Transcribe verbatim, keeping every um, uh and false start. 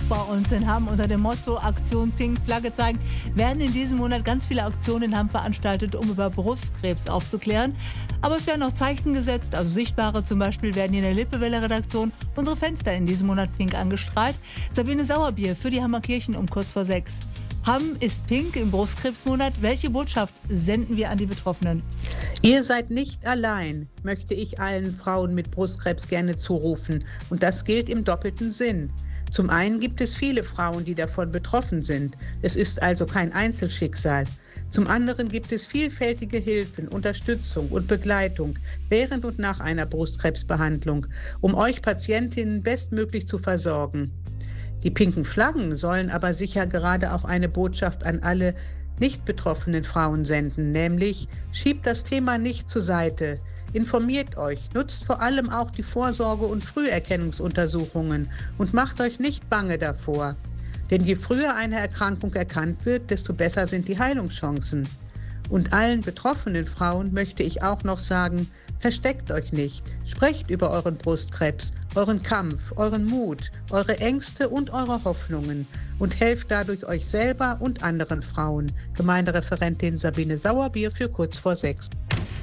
bei uns in Hamm unter dem Motto Aktion Pink Flagge zeigen, werden in diesem Monat ganz viele Aktionen in Hamm veranstaltet, um über Brustkrebs aufzuklären. Aber es werden auch Zeichen gesetzt, also sichtbare, zum Beispiel werden hier in der Lippewelle-Redaktion unsere Fenster in diesem Monat pink angestrahlt. Sabine Sauerbier für die Hammer Kirchen um kurz vor sechs. Hamm ist pink im Brustkrebsmonat. Welche Botschaft senden wir an die Betroffenen? Ihr seid nicht allein, möchte ich allen Frauen mit Brustkrebs gerne zurufen. Und das gilt im doppelten Sinn. Zum einen gibt es viele Frauen, die davon betroffen sind. Es ist also kein Einzelschicksal. Zum anderen gibt es vielfältige Hilfen, Unterstützung und Begleitung während und nach einer Brustkrebsbehandlung, um euch Patientinnen bestmöglich zu versorgen. Die pinken Flaggen sollen aber sicher gerade auch eine Botschaft an alle nicht betroffenen Frauen senden, nämlich schiebt das Thema nicht zur Seite, informiert euch, nutzt vor allem auch die Vorsorge- und Früherkennungsuntersuchungen und macht euch nicht bange davor. Denn je früher eine Erkrankung erkannt wird, desto besser sind die Heilungschancen. Und allen betroffenen Frauen möchte ich auch noch sagen, versteckt euch nicht, sprecht über euren Brustkrebs, euren Kampf, euren Mut, eure Ängste und eure Hoffnungen und helft dadurch euch selber und anderen Frauen. Gemeindereferentin Sabine Sauerbier für kurz vor sechs.